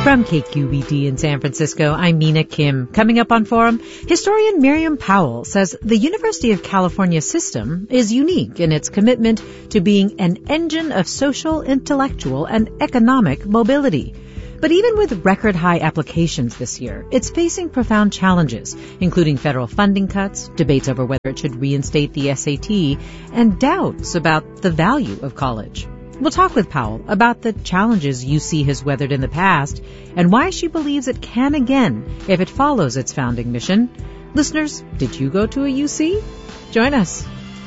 From KQED in San Francisco, I'm Mina Kim. Coming up on Forum, historian Miriam Powell says the University of California system is unique in its commitment to being an engine of social, intellectual, and economic mobility. But even with record-high applications this year, it's facing profound challenges, including federal funding cuts, debates over whether it should reinstate the SAT, and doubts about the value of college. We'll talk with Powell about the challenges UC has weathered in the past and why she believes it can again if it follows its founding mission. Listeners, did you go to a UC? Join us.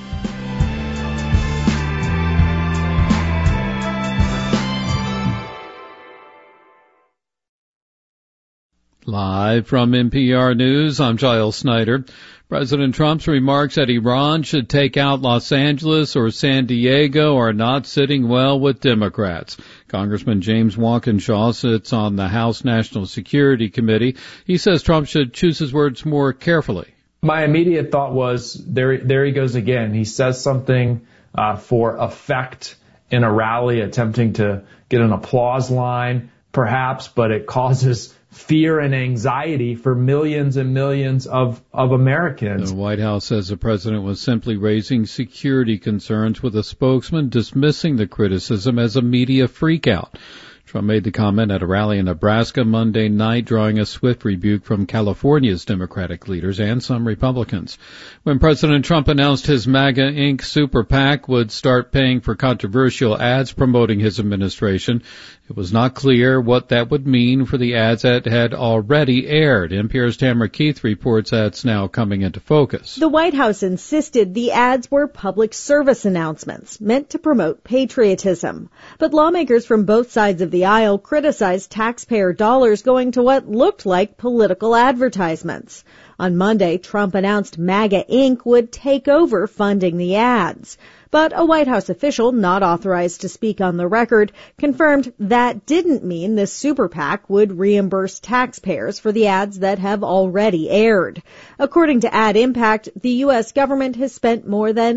Live from NPR News, I'm Giles Snyder. President Trump's remarks that Iran should take out Los Angeles or San Diego are not sitting well with Democrats. Congressman James Walkinshaw sits on the House National Security Committee. He says Trump should choose his words more carefully. My immediate thought was, there he goes again. He says something for effect in a rally, attempting to get an applause line, perhaps, but it causes fear and anxiety for millions and millions of Americans. The White House says the president was simply raising security concerns, with a spokesman dismissing the criticism as a media freakout. Trump made the comment at a rally in Nebraska Monday night, drawing a swift rebuke from California's Democratic leaders and some Republicans. When President Trump announced his MAGA Inc. super PAC would start paying for controversial ads promoting his administration, it was not clear what that would mean for the ads that had already aired. NPR's Tamara Keith reports that's now coming into focus. The White House insisted the ads were public service announcements meant to promote patriotism. But lawmakers from both sides of the aisle criticized taxpayer dollars going to what looked like political advertisements. On Monday, Trump announced MAGA Inc. would take over funding the ads. But a White House official not authorized to speak on the record confirmed that didn't mean the super PAC would reimburse taxpayers for the ads that have already aired. According to Ad Impact, the U.S. government has spent more than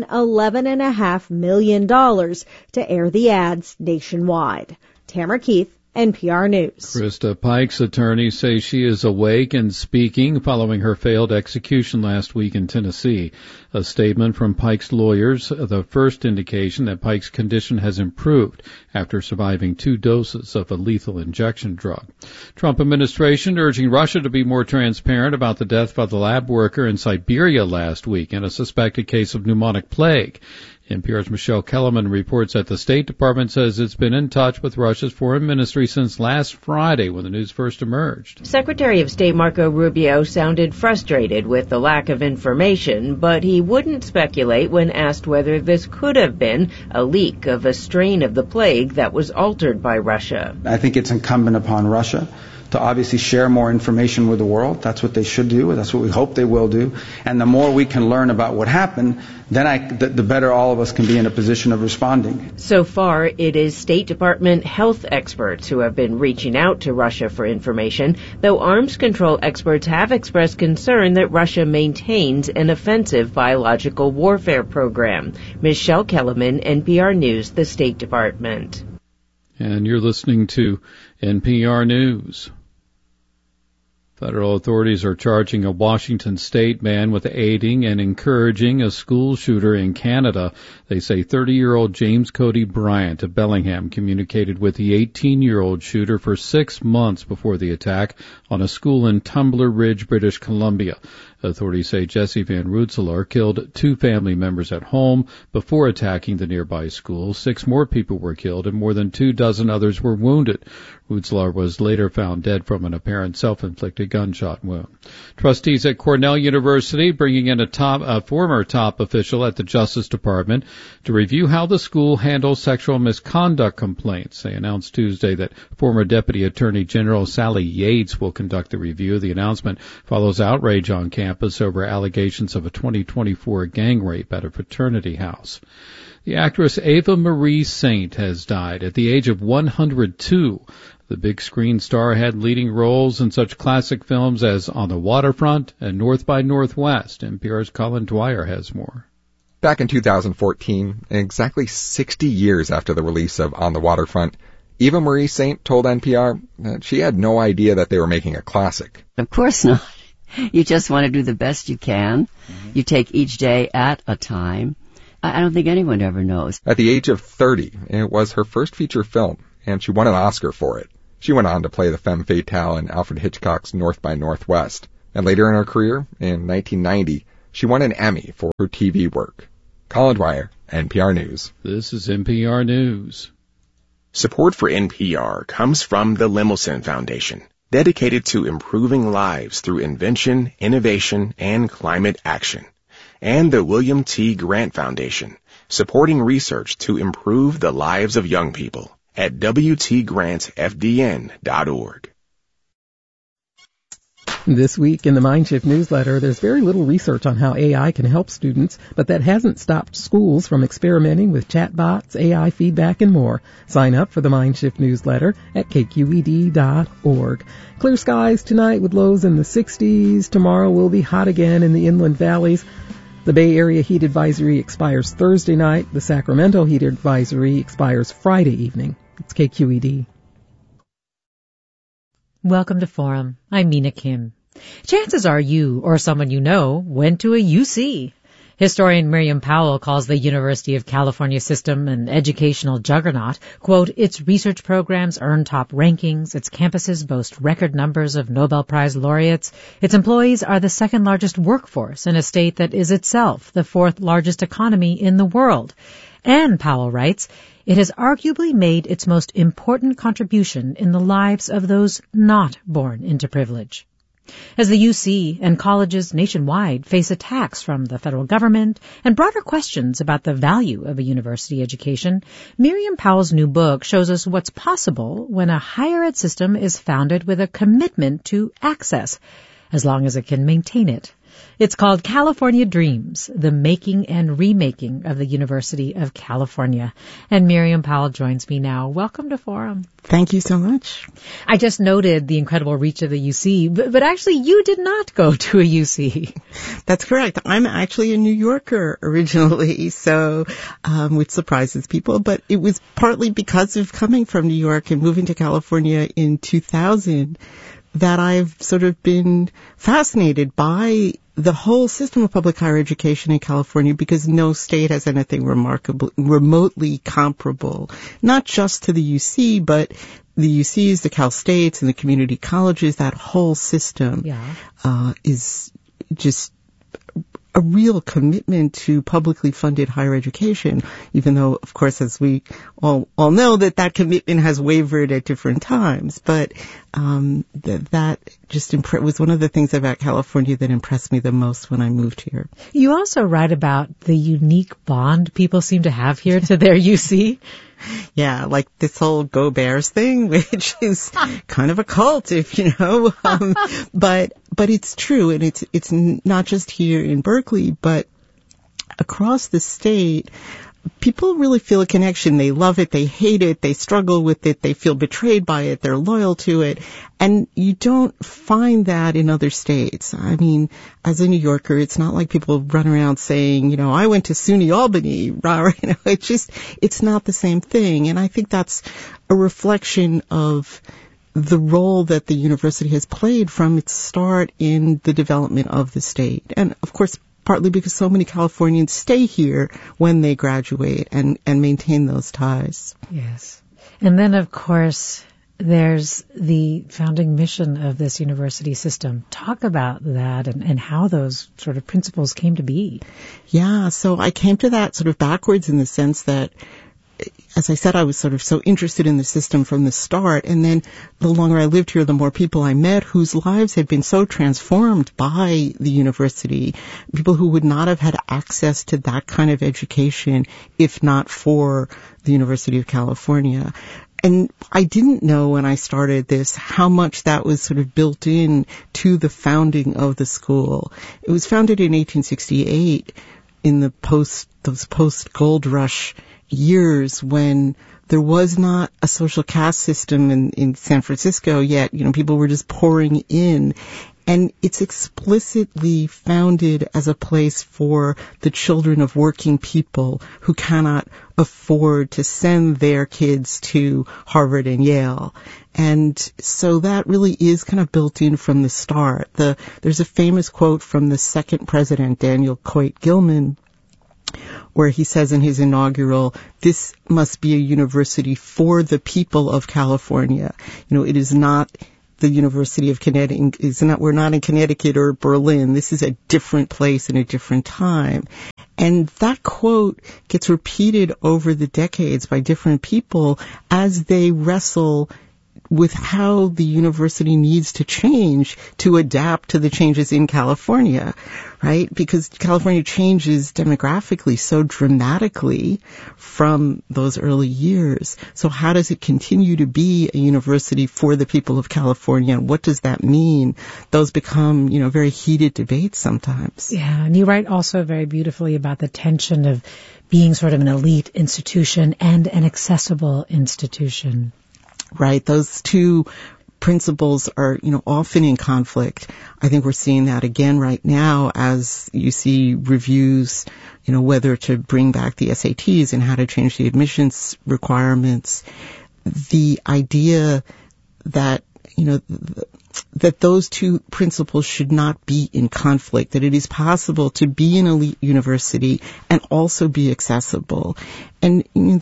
$11.5 million to air the ads nationwide. Tamara Keith, NPR News. Krista Pike's attorneys say she is awake and speaking following her failed execution last week in Tennessee. A statement from Pike's lawyers, the first indication that Pike's condition has improved after surviving 2 doses of a lethal injection drug. Trump administration urging Russia to be more transparent about the death of the lab worker in Siberia last week in a suspected case of pneumonic plague. NPR's Michelle Kellerman reports that the State Department says it's been in touch with Russia's foreign ministry since last Friday when the news first emerged. Secretary of State Marco Rubio sounded frustrated with the lack of information, but he wouldn't speculate when asked whether this could have been a leak of a strain of the plague that was altered by Russia. I think it's incumbent upon Russia to obviously share more information with the world. That's what they should do. That's what we hope they will do. And the more we can learn about what happened, then the better all of us can be in a position of responding. So far, it is State Department health experts who have been reaching out to Russia for information, though arms control experts have expressed concern that Russia maintains an offensive biological warfare program. Michelle Kellerman, NPR News, the State Department. And you're listening to NPR News. Federal authorities are charging a Washington state man with aiding and encouraging a school shooter in Canada. They say 30-year-old James Cody Bryant of Bellingham communicated with the 18-year-old shooter for 6 months before the attack on a school in Tumbler Ridge, British Columbia. Authorities say Jesse Van Rootselaar killed 2 family members at home before attacking the nearby school. 6 more people were killed and more than 24 others were wounded. Rootselaar was later found dead from an apparent self-inflicted gunshot wound. Trustees at Cornell University bringing in a former top official at the Justice Department to review how the school handles sexual misconduct complaints. They announced Tuesday that former Deputy Attorney General Sally Yates will conduct the review. The announcement follows outrage on campus over allegations of a 2024 gang rape at a fraternity house. The actress Ava Marie Saint has died at the age of 102. The big screen star had leading roles in such classic films as On the Waterfront and North by Northwest. NPR's Colin Dwyer has more. Back in 2014, exactly 60 years after the release of On the Waterfront, Eva Marie Saint told NPR that she had no idea that they were making a classic. Of course not. You just want to do the best you can. Mm-hmm. You take each day at a time. I don't think anyone ever knows. At the age of 30, it was her first feature film, and she won an Oscar for it. She went on to play the femme fatale in Alfred Hitchcock's North by Northwest. And later in her career, in 1990, she won an Emmy for her TV work. Colin Dwyer, NPR News. This is NPR News. Support for NPR comes from the Lemelson Foundation, dedicated to improving lives through invention, innovation, and climate action. And the William T. Grant Foundation, supporting research to improve the lives of young people at WTGrantFDN.org. This week in the Mindshift newsletter, there's very little research on how AI can help students, but that hasn't stopped schools from experimenting with chatbots, AI feedback, and more. Sign up for the Mindshift newsletter at kqed.org. Clear skies tonight with lows in the 60s. Tomorrow will be hot again in the inland valleys. The Bay Area heat advisory expires Thursday night. The Sacramento heat advisory expires Friday evening. It's KQED. Welcome to Forum. I'm Mina Kim. Chances are you or someone you know went to a UC. Historian Miriam Powell calls the University of California system an educational juggernaut. Quote, its research programs earn top rankings, its campuses boast record numbers of Nobel Prize laureates, its employees are the second largest workforce in a state that is itself the fourth largest economy in the world. And, Powell writes, it has arguably made its most important contribution in the lives of those not born into privilege. As the UC and colleges nationwide face attacks from the federal government and broader questions about the value of a university education, Miriam Powell's new book shows us what's possible when a higher ed system is founded with a commitment to access, as long as it can maintain it. It's called California Dreams, the making and remaking of the University of California. And Miriam Powell joins me now. Welcome to Forum. Thank you so much. I just noted the incredible reach of the UC, but actually you did not go to a UC. That's correct. I'm actually a New Yorker originally, so which surprises people, but it was partly because of coming from New York and moving to California in 2000 that I've sort of been fascinated by the whole system of public higher education in California, because no state has anything remotely comparable, not just to the UC, but the UCs, the Cal States, and the community colleges. That whole system is just a real commitment to publicly funded higher education, even though, of course, as we all know, that commitment has wavered at different times. But that just was one of the things about California that impressed me the most when I moved here. You also write about the unique bond people seem to have here to their UC. Yeah, like this whole Go Bears thing, which is kind of a cult, if you know. But it's true, and it's not just here in Berkeley, but across the state. People really feel a connection. They love it. They hate it. They struggle with it. They feel betrayed by it. They're loyal to it. And you don't find that in other states. I mean, as a New Yorker, it's not like people run around saying, you know, I went to SUNY Albany. You know, it's not the same thing. And I think that's a reflection of the role that the university has played from its start in the development of the state. And of course, partly because so many Californians stay here when they graduate and maintain those ties. Yes. And then, of course, there's the founding mission of this university system. Talk about that and how those sort of principles came to be. Yeah, so I came to that sort of backwards in the sense that, as I said, I was sort of so interested in the system from the start. And then the longer I lived here, the more people I met whose lives had been so transformed by the university, people who would not have had access to that kind of education if not for the University of California. And I didn't know when I started this how much that was sort of built in to the founding of the school. It was founded in 1868 in the those post-gold rush years when there was not a social caste system in San Francisco yet. You know, people were just pouring in. And it's explicitly founded as a place for the children of working people who cannot afford to send their kids to Harvard and Yale. And so that really is kind of built in from the start. There's a famous quote from the second president, Daniel Coit Gilman, where he says in his inaugural, "This must be a university for the people of California." It is not the University of Connecticut. We're not in Connecticut or Berlin. This is a different place and a different time. And that quote gets repeated over the decades by different people as they wrestle with how the university needs to change to adapt to the changes in California, right? Because California changes demographically so dramatically from those early years. So how does it continue to be a university for the people of California? What does that mean? Those become, very heated debates sometimes. Yeah, and you write also very beautifully about the tension of being sort of an elite institution and an accessible institution. Right. Those two principles are, often in conflict. I think we're seeing that again right now as you see reviews, whether to bring back the SATs and how to change the admissions requirements. The idea that, that those two principles should not be in conflict, that it is possible to be an elite university and also be accessible. And,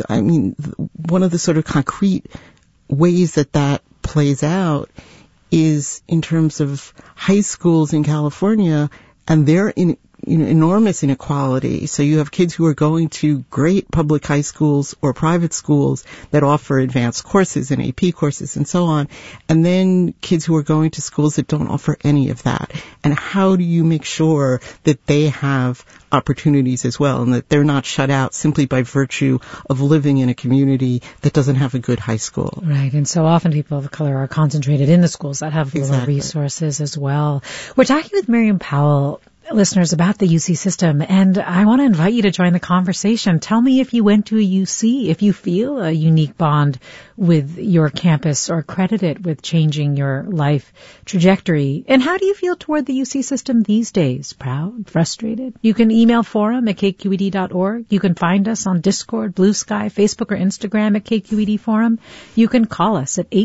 one of the sort of concrete ways that plays out is in terms of high schools in California and their enormous inequality. So you have kids who are going to great public high schools or private schools that offer advanced courses and AP courses and so on, and then kids who are going to schools that don't offer any of that. And how do you make sure that they have opportunities as well and that they're not shut out simply by virtue of living in a community that doesn't have a good high school? Right, and so often people of color are concentrated in the schools that have lower resources as well. We're talking with Miriam Powell, listeners, about the UC system, and I want to invite you to join the conversation. Tell me if you went to a UC, if you feel a unique bond with your campus or credit it with changing your life trajectory. And how do you feel toward the UC system these days? Proud? Frustrated? You can email forum@kqed.org. You can find us on Discord, Blue Sky, Facebook, or Instagram at KQED Forum. You can call us at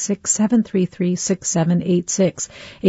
866-733-6786,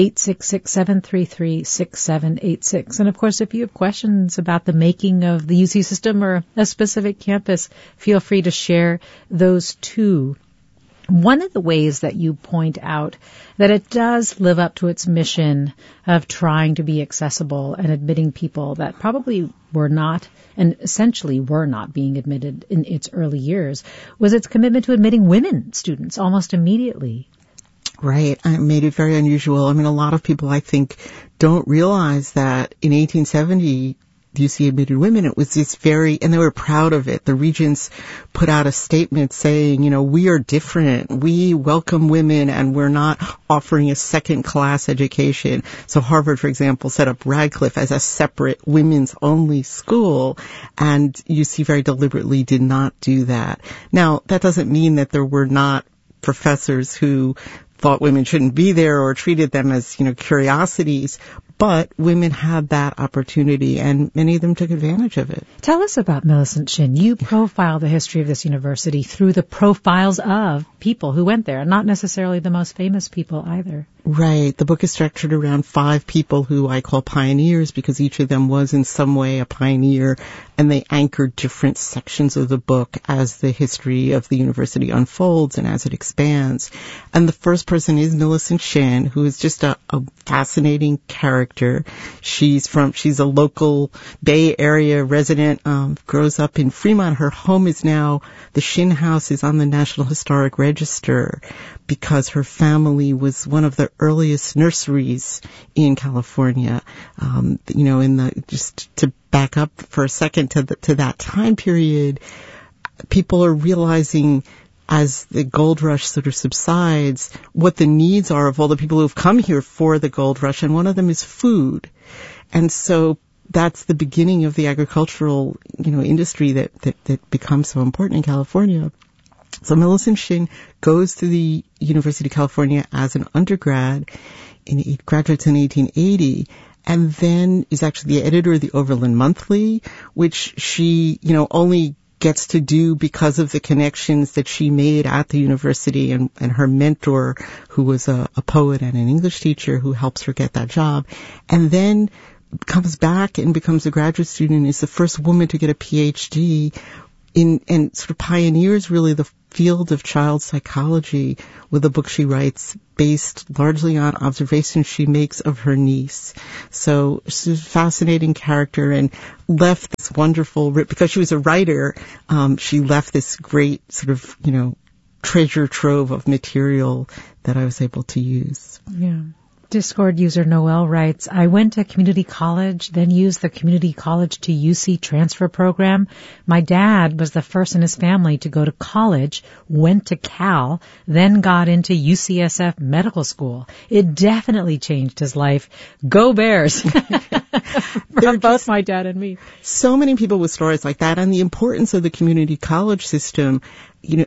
866-733-6786. And of course, if you have questions about the making of the UC system or a specific campus, feel free to share those too. One of the ways that you point out that it does live up to its mission of trying to be accessible and admitting people that probably were not and essentially were not being admitted in its early years was its commitment to admitting women students almost immediately. Right. I made it very unusual. A lot of people, I think, don't realize that in 1870, UC admitted women. It was this and they were proud of it. The regents put out a statement saying, we are different. We welcome women and we're not offering a second-class education. So Harvard, for example, set up Radcliffe as a separate women's-only school, and UC very deliberately did not do that. Now, that doesn't mean that there were not professors who thought women shouldn't be there or treated them as, curiosities, but women had that opportunity and many of them took advantage of it. Tell us about Millicent Shin. You profile the history of this university through the profiles of people who went there, not necessarily the most famous people either. Right. The book is structured around 5 people who I call pioneers because each of them was in some way a pioneer, and they anchored different sections of the book as the history of the university unfolds and as it expands. And the first person is Millicent Shin, who is just a fascinating character. She's a local Bay Area resident, grows up in Fremont. Her home is now, the Shin House is on the National Historic Register because her family was one of the earliest nurseries in California. Just to back up for a second to that time period, people are realizing as the gold rush sort of subsides what the needs are of all the people who have come here for the gold rush, and one of them is food. And so that's the beginning of the agricultural, industry that becomes so important in California. So Millicent Shin goes to the University of California as an undergrad graduates in 1880, and then is actually the editor of the Overland Monthly, which she, only gets to do because of the connections that she made at the university and her mentor, who was a poet and an English teacher, who helps her get that job. And then comes back and becomes a graduate student and is the first woman to get a PhD and sort of pioneers really the field of child psychology with a book she writes based largely on observations she makes of her niece. So she's a fascinating character and left this wonderful, because she was a writer, she left this great sort of, treasure trove of material that I was able to use. Yeah. Discord user Noel writes, I went to community college, then used the community college to UC transfer program. My dad was the first in his family to go to college, went to Cal, then got into UCSF medical school. It definitely changed his life. Go Bears! From both my dad and me. So many people with stories like that, and the importance of the community college system. In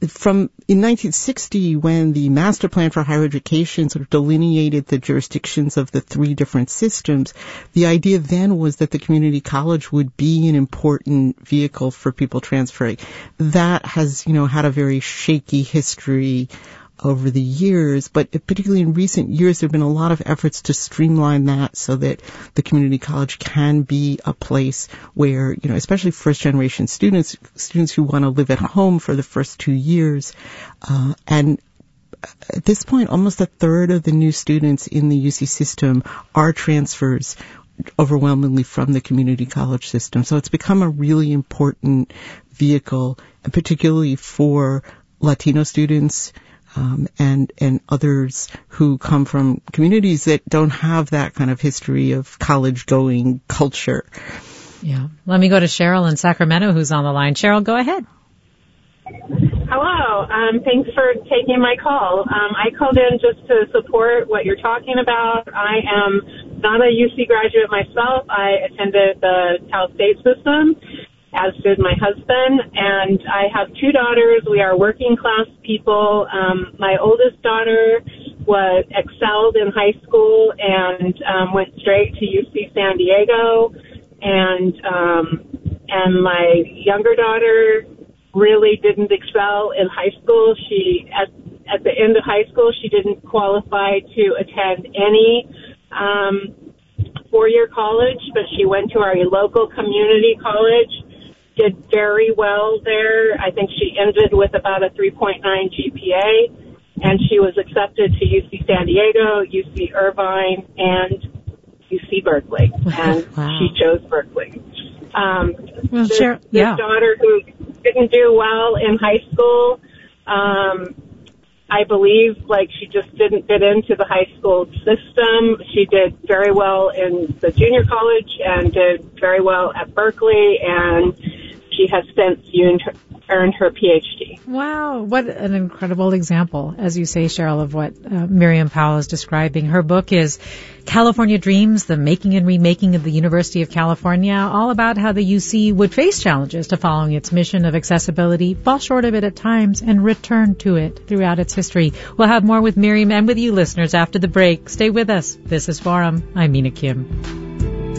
1960, when the master plan for higher education sort of delineated the jurisdictions of the three different systems, the idea then was that the community college would be an important vehicle for people transferring. That has, had a very shaky history over the years, but particularly in recent years, there have been a lot of efforts to streamline that so that the community college can be a place where, especially first generation students who want to live at home for the first 2 years, and at this point, almost a third of the new students in the UC system are transfers overwhelmingly from the community college system. So it's become a really important vehicle, and particularly for Latino students, and others who come from communities that don't have that kind of history of college-going culture. Yeah. Let me go to Cheryl in Sacramento, who's on the line. Cheryl, go ahead. Hello. Thanks for taking my call. I called in just to support what you're talking about. I am not a UC graduate myself. I attended the Cal State system, as did my husband, and I have two daughters. We are working class people. My oldest daughter excelled in high school and went straight to UC San Diego, and my younger daughter really didn't excel in high school. She at the end of high school, she didn't qualify to attend any four-year college, but she went to our local community college. Did very well there. I think she ended with about a 3.9 GPA, and she was accepted to UC San Diego, UC Irvine, and UC Berkeley, and wow. She chose Berkeley. This daughter who didn't do well in high school, I believe, she just didn't fit into the high school system. She did very well in the junior college and did very well at Berkeley, and she has since earned her PhD. Wow, what an incredible example, as you say, Cheryl, of what Miriam Powell is describing. Her book is California Dreams, the Making and Remaking of the University of California, all about how the UC would face challenges to following its mission of accessibility, fall short of it at times, and return to it throughout its history. We'll have more with Miriam and with you listeners after the break. Stay with us. This is Forum. I'm Mina Kim.